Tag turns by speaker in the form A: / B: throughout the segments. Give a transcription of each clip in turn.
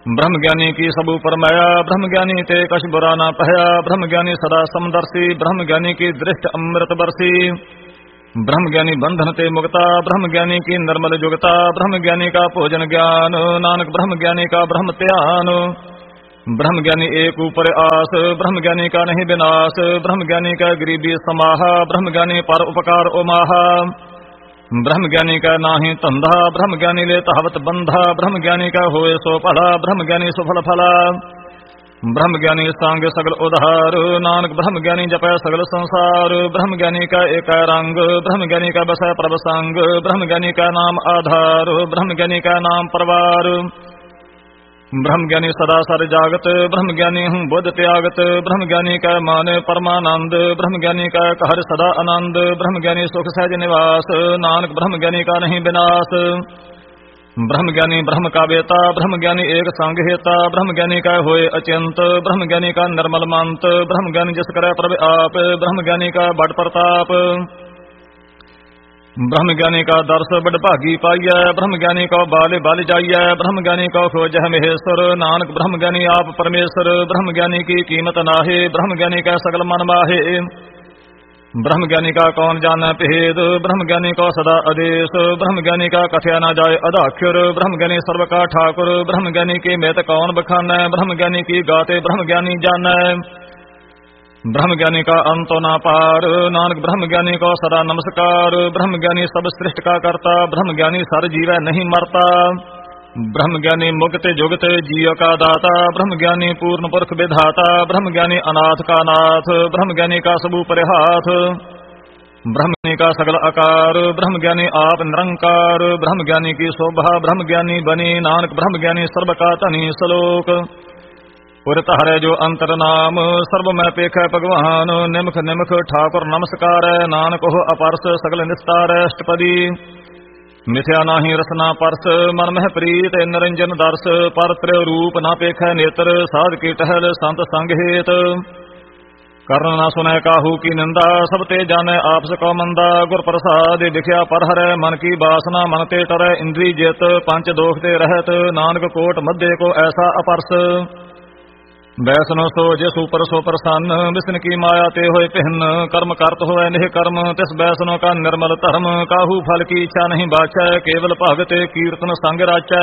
A: ब्रह्म ज्ञानी की सब ऊपर माया, ब्रह्म ज्ञानी ते कछ बुरा ना पहया। ब्रह्म ज्ञानी सदा समदर्शी, ब्रह्म ज्ञानी की दृष्ट अमृत बरसी। ब्रह्म ज्ञानी बंधन ते मुक्ता, ब्रह्म ज्ञानी की निर्मल जुगता। ब्रह्म ज्ञानी का भोजन ज्ञान, नानक ब्रह्म ज्ञानी का ब्रह्म ध्यान। ब्रह्म ज्ञानी एक ऊपर आस, ब्रह्म ज्ञानी का नहीं विनाश। ब्रह्म ज्ञानी का गरीबी समाहा, ब्रह्म ज्ञानी पर उपकार उमाहा। ब्रह्म ज्ञानी का नाही धंधा, ब्रह्म ज्ञानी ले तहवत बंधा। ब्रह्म ज्ञानी का होए सो भला, ब्रह्म ज्ञानी सुफल फला। ब्रह्म ज्ञानी सांग सगल उधार, नानक ब्रह्म ज्ञानी जपै सगल संसार। ब्रह्म ज्ञानी का एक रंग, ब्रह्म ज्ञानी का बसै प्रभ संग। ब्रह्म ज्ञानी का नाम आधार, ब्रह्म ज्ञानी का नाम परवार। ब्रह्म ज्ञानी सदा सर जागत, ब्रह्म ज्ञानी हूँ बुद्ध त्यागत। ब्रह्म ज्ञानी का मान परमानंद, ब्रह्म ज्ञानी का कहर सदा आनंद। ब्रह्म ज्ञानी सुख सहज निवास, नानक ब्रह्म ज्ञानी का नहीं विनाश। ब्रह्म ज्ञानी ब्रह्म का बेता, ब्रह्म ज्ञानी एक संग हेता। ब्रह्म ज्ञानी का होए अचिंत, ब्रह्म ज्ञानी का निर्मल मंत। ब्रह्म ज्ञानी जिस करे प्रभ आप, ब्रह्म ज्ञानी का बड़ प्रताप। ब्रह्म ज्ञानी का दर्श बड़ भागी पाइय, ब्रह्म ज्ञानी को बाले बाल जाइय। ब्रह्म ज्ञानी को खोजह महेश्वर, नानक ब्रह्म ज्ञानी आप परमेश्वर। ब्रह्म ज्ञानी की कीमत नाहे, ब्रह्म ज्ञानी का सगल मन माहे। ब्रह्म ज्ञानी का कौन जाने भेद, ब्रह्म ज्ञानी को सदा आदेश। ब्रह्म ज्ञानी का कथया न जाए अदाख्यर, ब्रह्म ज्ञानी सर्व का ठाकुर। ब्रह्म ज्ञानी के में कौन बखान, ब्रह्म ज्ञानी की गाते ब्रह्म ज्ञानी जान। ब्रह्म ज्ञानी का अंत ना पार, नानक ब्रह्म ज्ञानी को सदा नमस्कार। ब्रह्म ज्ञानी सब सृष्टि का करता, ब्रह्म ज्ञानी सर जीवै नहीं मरता। ब्रह्म ज्ञानी मुक्त जुगत जीव का दाता, ब्रह्म ज्ञानी पूर्ण पुरख विधाता। ब्रह्म ज्ञानी अनाथ का नाथ, ब्रह्म ज्ञानी का सबू पर हाथ। ब्रह्म ज्ञानी का सगल आकार, ब्रह्म ज्ञानी आप निरंकार। ब्रह्म ज्ञानी की शोभा ब्रह्म ज्ञानी बनी, नानक ब्रह्म ज्ञानी सर्व का तनि सलोक। पुरत हरे जो अंतर नाम, सर्व मैं पेख भगवान। निमख निमख ठाकुर नमस्कार, नानक हो अपरस सगल निस्तार। अष्टपदी मिथ्या नाही रसना परस, मन मह प्रीत निरंजन दर्श। पर त्रय रूप ना पेख नेत्र, साध की टहल संत संग हेत। कर्ण न सुनै काहू की निंदा, सब ते जाने आपस को मंदा। गुर प्रसाद दिखया पर हरै, मन की बासना मन ते टरै। इंद्री जित पंच दोष ते रहत, नानक कोट मध्य को ऐसा अपरस। बैसनो सो जे सुपर सो प्रसन्न, विष्णु की माया ते होए पिहन। कर्म करत होए निह कर्म, तिस बैसनो का निर्मल धर्म। काहू फल की इच्छा नहीं बाचै, केवल भगत कीर्तन संग राचै।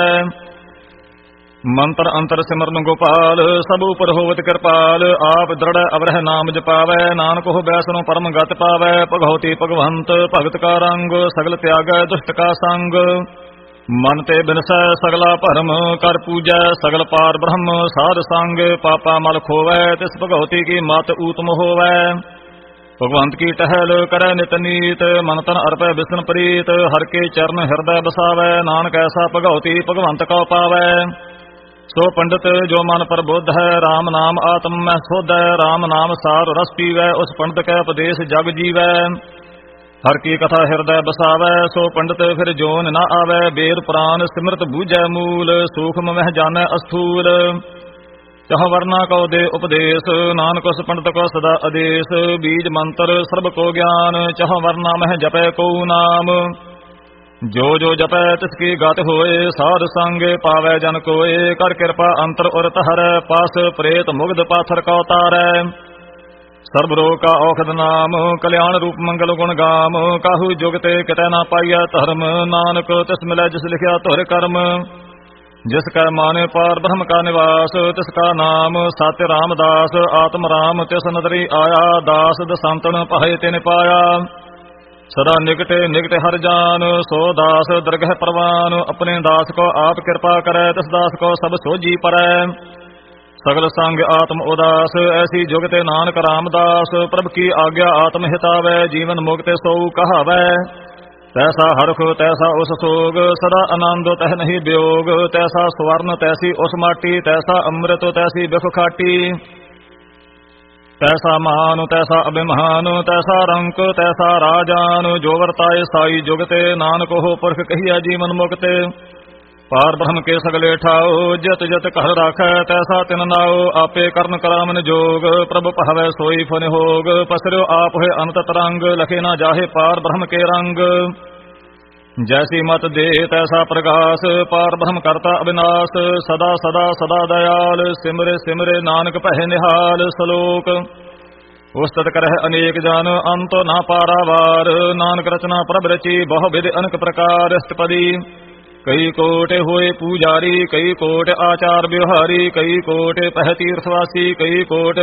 A: मंत्र अंतर सिमरन गोपाल, सब ऊपर होवत कृपाल। आप दृढ़ अवरह नाम जपावै, नानक हो बैसनो परम गत पावै। भगवती भगवंत भगत का रंग, सगल त्यागै दुष्ट का संग। मन ते बिनसै सगला भरम, कर पूजै सगल पार ब्रह्म। साध संग पापा मल खोवै, तिस भगवती की मत ऊतम होवै। भगवंत की टहल करे नित नीत, मन तन अर्पै विष्णु प्रीत। हर के चरण हृदय बसावै, नानक ऐसा भगवती भगवंत को पावै। सो पंडित जो मन पर बुद्ध है, राम नाम आत्म में शोध है। राम नाम सार रस पीवै, उस पंडित के उपदेश जग जीवै। हर की कथा हृदय बसावै, सो पंडित फिर जोन न आवै। वेद पुराण सिमरत बूझै मूल, सूक्ष्म वह जानै अस्थूल। चह वर्णा को दे उपदेश, नानक उस पंडित को सदा आदेश। बीज मंत्र सर्व को ज्ञान, चह वर्णा मह जपै को नाम। जो जो जपै तिसकी गात होए, साध संग पावै जन कोय। कर कृपा अंतर उर तहरै, पास प्रेत मुग्ध पाथर को तारै। सर्व रोग का औषध नाम, कल्याण रूप मंगल गुण गाम। काहू जुगते कितै ना पाइय धर्म, नानक तिस मिलै जिस लिखिया तुर कर्म। जिसका माने पार ब्रह्म का निवास, तिसका नाम सत्य रामदास। आत्म राम तिस नदरी आया, दास दसंतन पाए तिन पाया। सदा निकटे निकटे हर जान, सो दास दरगह परवान। अपने दास को आप कृपा करे, तिस दास को सब सोजी परै। सगल संग आत्म उदास, ऐसी जुगते नानक रामदास। प्रभु की आज्ञा आत्म हितावै, जीवन मुक्त सो कहावै। तैसा हरख तैसा उस सोग, सदा आनंद तह नहीं वियोग। तैसा स्वर्ण तैसी उस माटी, तैसा अमृत तैसी बिख खाटी। तैसा मान तैसा अभिमान, तैसा रंक तैसा राजान। जो वर्ताए साई जुगते, नानक हो पुरख कहिया जीवन मुक्त। पार ब्रह्म के सगले ठाओ, जत जत कह राखै तैसा तिन नाओ। आपे कर्ण करामन जोग, प्रभु पहवै सोई फन होग। पसरो आप है अनंत तरंग, लखे ना जाहे पार ब्रह्म के रंग। जैसी मत दे तैसा प्रकाश, पार ब्रह्म करता अविनाश, सदा सदा सदा दयाल, सिमरे सिमरे नानक पहे निहाल। श्लोक उस्तत करह अनेक जन, अंत ना पारावार, नानक रचना प्रभ रची, बहुविध अनेक प्रकार। अष्टपदी कई कोट हुए पूजारी, कई कोट आचार व्यवहारी, कई कोट पह तीर्थवासी, कई कोट